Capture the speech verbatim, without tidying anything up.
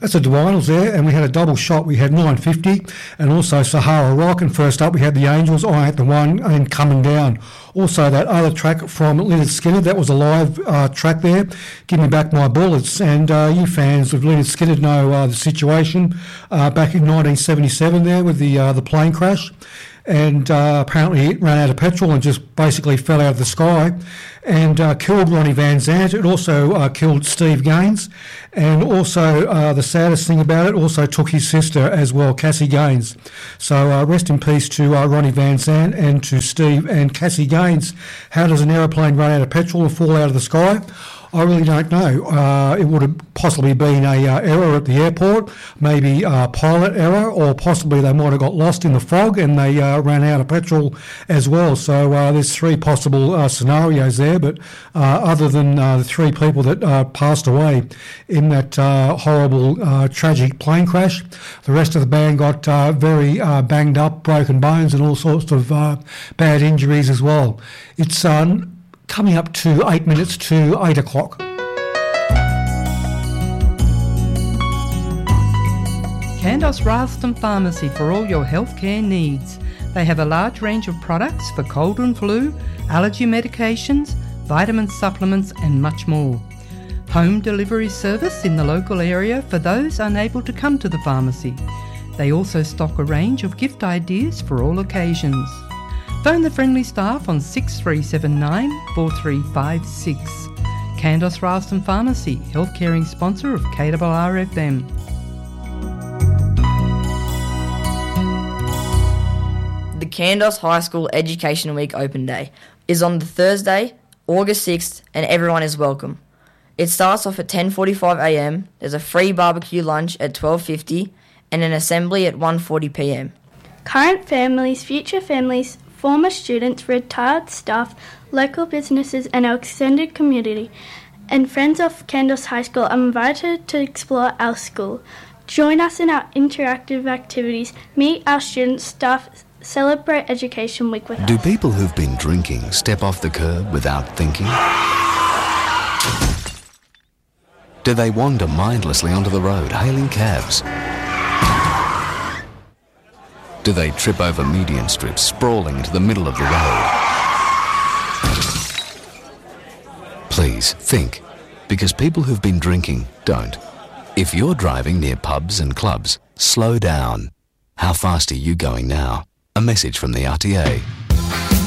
That's the Dwinels there, and we had a double shot. We had nine fifty and also Sahara Rock, and first up we had the Angels, I Ain't the One, and Coming Down. Also that other track from Lynyrd Skynyrd, that was a live uh, track there, Give Me Back My Bullets, and uh, you fans of Lynyrd Skynyrd know uh, the situation uh, back in nineteen seventy-seven there with the uh, the plane crash. And uh, apparently it ran out of petrol and just basically fell out of the sky and uh, killed Ronnie Van Zant. It also uh, killed Steve Gaines, and also uh, the saddest thing about it, also took his sister as well, Cassie Gaines. So uh, rest in peace to uh, Ronnie Van Zant and to Steve and Cassie Gaines. How does an aeroplane run out of petrol and fall out of the sky? I really don't know. Uh, it would have possibly been a uh, error at the airport, maybe a pilot error, or possibly they might have got lost in the fog and they uh, ran out of petrol as well. So uh, there's three possible uh, scenarios there, but uh, other than uh, the three people that uh, passed away in that uh, horrible, uh, tragic plane crash, the rest of the band got uh, very uh, banged up, broken bones and all sorts of uh, bad injuries as well. It's um, coming up to eight minutes to eight o'clock. Candos Ralston Pharmacy for all your healthcare needs. They have a large range of products for cold and flu, allergy medications, vitamin supplements and much more. Home delivery service in the local area for those unable to come to the pharmacy. They also stock a range of gift ideas for all occasions. Phone the friendly staff on six three seven nine, four three five six. Candos Ralston Pharmacy, health caring sponsor of K R R F M. The Candos High School Education Week Open Day is on the Thursday, August sixth, and everyone is welcome. It starts off at ten forty-five a m, there's a free barbecue lunch at twelve fifty, and an assembly at one forty p m. Current families, future families, former students, retired staff, local businesses and our extended community and friends of Candos High School are invited to explore our school. Join us in our interactive activities, meet our students, staff, celebrate Education Week with us. Do people who've been drinking step off the curb without thinking? Do they wander mindlessly onto the road, hailing cabs? Do they trip over median strips, sprawling into the middle of the road? Please, think, because people who've been drinking don't. If you're driving near pubs and clubs, slow down. How fast are you going now? A message from the R T A.